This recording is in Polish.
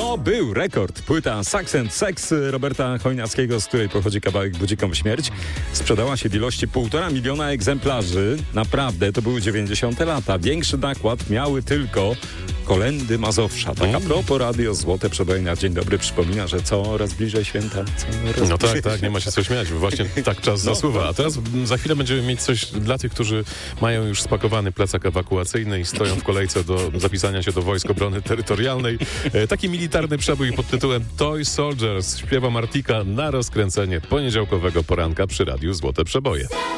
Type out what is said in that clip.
To był rekord. Płyta Sax and Sex Roberta Chojnackiego, z której pochodzi kawałek Budzikom śmierć. Sprzedała się w ilości 1,5 miliona egzemplarzy. Naprawdę, to były 90. lata. Większy nakład miały tylko kolędy Mazowsza. Tak a propos Radio Złote Przeboje. Dzień dobry, przypomina, że coraz bliżej święta. No tak, nie ma się co śmiać, bo właśnie tak czas zasuwa. A teraz za chwilę będziemy mieć coś dla tych, którzy mają już spakowany plecak ewakuacyjny i stoją w kolejce do zapisania się do Wojsk Obrony Terytorialnej. Taki militarny przebój pod tytułem Toy Soldiers śpiewa Martika na rozkręcenie poniedziałkowego poranka przy Radiu Złote Przeboje.